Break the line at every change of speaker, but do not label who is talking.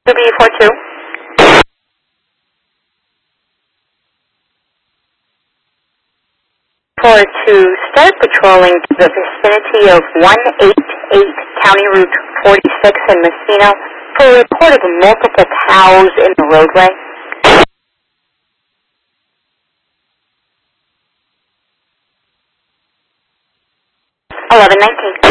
W42. To start patrolling the vicinity of 188 County Route 46 in Messina for a report of multiple cows in the roadway. 1119.